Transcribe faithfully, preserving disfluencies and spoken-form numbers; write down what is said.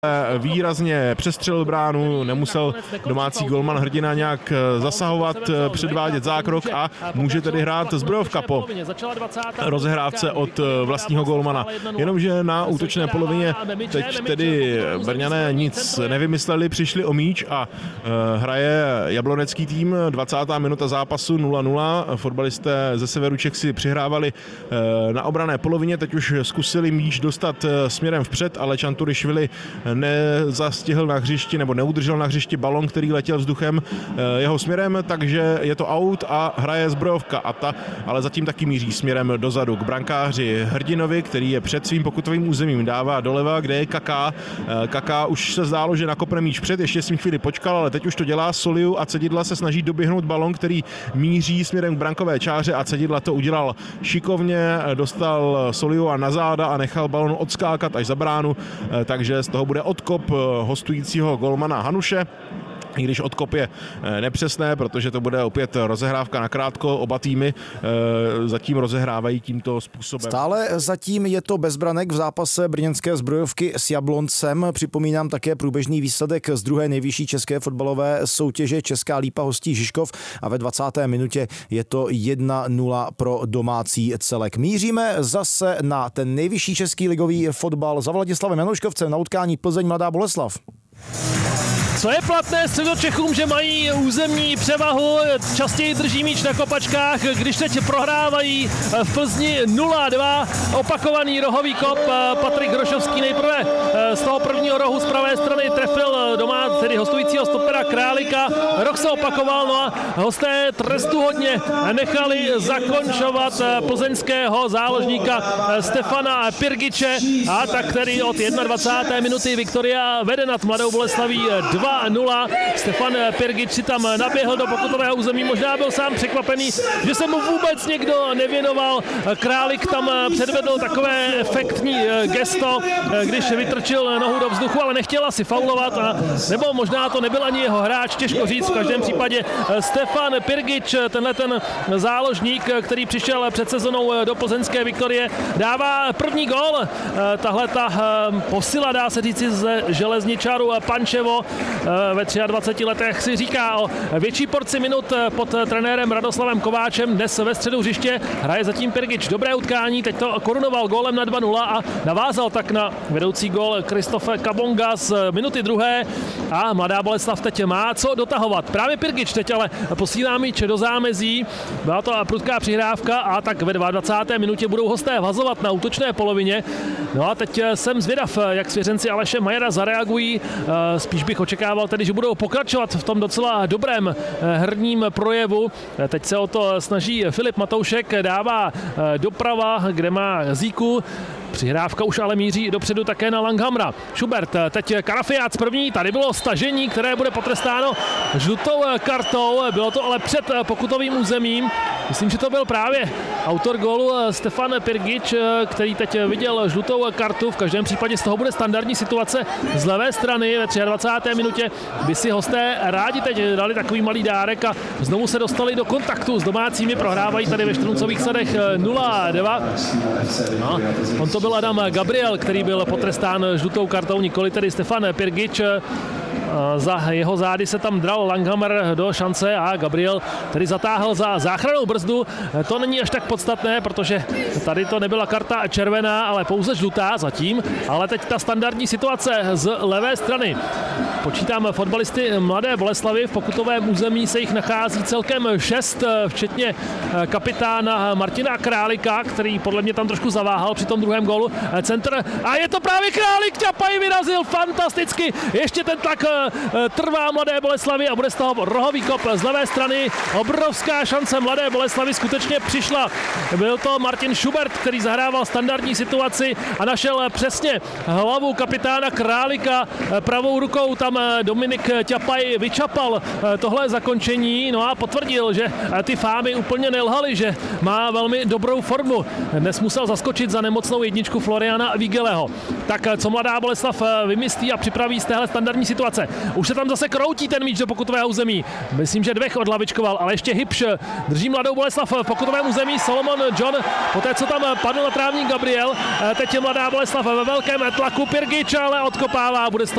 Výrazně přestřelil bránu, nemusel domácí golman Hrdina nějak zasahovat, předvádět zákrok a může tedy hrát Zbrojovka po rozehrávce od vlastního golmana. Jenomže na útočné polovině teď tedy Brňané nic nevymysleli, přišli o míč a hraje jablonecký tým. dvacátá minuta zápasu nula nula. Fotbalisté ze severu Čech si přihrávali na obranné polovině, teď už zkusili míč dostat směrem vpřed, ale Čanturišvili nezastihl na hřišti nebo neudržel na hřišti balon, který letěl vzduchem jeho směrem, takže je to out a hraje Zbrojovka a ta ale zatím taky míří směrem dozadu k brankáři Hrdinovi, který je před svým pokutovým územím, dává doleva, kde je Kaká. Kaká už se zdálo, že nakopne míč před, ještě si chvíli počkal, ale teď už to dělá. Soliu a Cedidla se snaží doběhnout balon, který míří směrem k brankové čáře a Cedidla to udělal šikovně, dostal Soliu a na záda a nechal balon odskákat až za bránu, takže z toho bude odkop hostujícího golmana Hanuše. I když odkop je nepřesné, protože to bude opět rozehrávka na krátko, oba týmy e, zatím rozehrávají tímto způsobem. Stále zatím je to bezbranek v zápase brněnské Zbrojovky s Jabloncem. Připomínám také průběžný výsledek z druhé nejvyšší české fotbalové soutěže. Česká Lípa hostí Žižkov a ve dvacáté minutě je to jedna nula pro domácí celek. Míříme zase na ten nejvyšší český ligový fotbal za Vladislavem Janouškovcem na utkání Plzeň Mladá Boleslav. Co je platné Středočechům, že mají územní převahu, častěji drží míč na kopačkách, když teď prohrávají v Plzni nula dva, opakovaný rohový kop, Patrik Hrošovský nejprve z toho prvního rohu z pravé strany trefil doma, tedy hostujícího stopera Králika, roh se opakoval, no a hosté trestuhodně nechali zakončovat plzeňského záložníka Stefana Pirgiče a tak tedy od dvacáté první minuty Viktoria vede nad Mladou Boleslaví dva nula. Stefan Pirgič si tam naběhl do pokutového území, možná byl sám překvapený, že se mu vůbec někdo nevěnoval. Králik tam předvedl takové efektní gesto, když vytrčil nohu do vzduchu, ale nechtěl asi faulovat, a, nebo možná to nebyl ani jeho hráč, těžko říct. V každém případě Stefan Pirgič, tenhle ten záložník, který přišel před sezonou do plzeňské Viktorie, dává první gól. Tahle ta posila, dá se říci, z železničáru Pančevo ve dvaceti třech letech si říká o větší porci minut pod trenérem Radoslavem Kováčem. Dnes ve středu hřiště hraje zatím Pirgič. Dobré utkání, teď to korunoval gólem na dva nula a navázal tak na vedoucí gól Kristofe Kabonga z minuty druhé a Mladá Boleslav teď má co dotahovat. Právě Pirgič teď ale posílá míč do zámezí. Byla to prudká přihrávka a tak ve dvacáté druhé minutě budou hosté vazovat na útočné polovině. No a teď jsem zvědav, jak svěřenci Aleše Majera zareagují. Spíš bych očekával tedy, že budou pokračovat v tom docela dobrém herním projevu. Teď se o to snaží Filip Matoušek, dává doprava, kde má Zíku. Přihrávka už ale míří dopředu také na Langhamra. Schubert, teď Karafiác první, tady bylo stažení, které bude potrestáno žlutou kartou, bylo to ale před pokutovým územím. Myslím, že to byl právě autor gólu Stefan Pirgič, který teď viděl žlutou kartu. V každém případě z toho bude standardní situace z levé strany. Ve dvacáté třetí minutě by si hosté rádi teď dali takový malý dárek a znovu se dostali do kontaktu s domácími. Prohrávají tady ve Štruncových Sadech nula dva. No, on to byl Adam Gabriel, který byl potrestán žlutou kartou, nikoli tedy Stefan Pirgič. Za jeho zády se tam dral Langhammer do šance a Gabriel tedy zatáhl za záchrannou brzdu. To není až tak podstatné, protože tady to nebyla karta červená, ale pouze žlutá zatím. Ale teď ta standardní situace z levé strany. Počítám fotbalisty Mladé Boleslavy, v pokutovém území se jich nachází celkem šest, včetně kapitána Martina Králika, který podle mě tam trošku zaváhal při tom druhém gólu. Centr a je to právě Králik, Ťapaj vyrazil fantasticky, ještě ten tlak trvá Mladé Boleslavy a bude z toho rohový kop z levé strany. Obrovská šance Mladé Boleslavy skutečně přišla. Byl to Martin Schubert, který zahrával standardní situaci a našel přesně hlavu kapitána Králika. Pravou rukou tam Dominik Ťapaj vyčapal tohle zakončení, no a potvrdil, že ty fámy úplně nelhaly, že má velmi dobrou formu. Dnes musel zaskočit za nemocnou jedničku Floriana Vigeleho. Tak co Mladá Boleslav vymyslí a připraví z téhle standardní situace. Už se tam zase kroutí ten míč do pokutového území. Myslím, že Dvech odlavičkoval, ale ještě Hybš drží Mladou Boleslav v pokutovém území. Solomon John, poté co tam padl na trávník Gabriel. Teď je Mladá Boleslav ve velkém tlaku. Pirgič ale odkopává, bude z toho